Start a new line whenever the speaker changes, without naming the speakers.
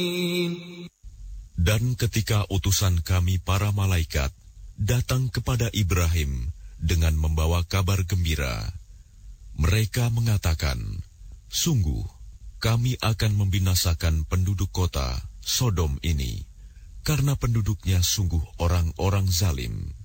Dan ketika utusan kami para malaikat datang kepada Ibrahim dengan membawa kabar gembira, mereka mengatakan, sungguh kami akan membinasakan penduduk kota Sodom ini, karena penduduknya sungguh orang-orang zalim.